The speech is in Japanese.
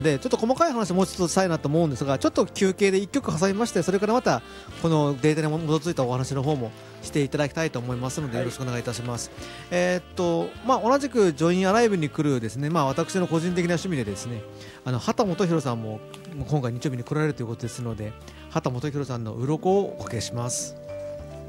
でちょっと細かい話をもうちょっとしたいなと思うんですが、ちょっと休憩で1曲挟みまして、それからまたこのデータに基づいたお話の方もしていただきたいと思いますので、よろしくお願いいたします。同じくジョインアライブに来るですね、私の個人的な趣味でですね、畑基博さんも今回日曜日に来られるということですので、畑基博さんの鱗をおかけします。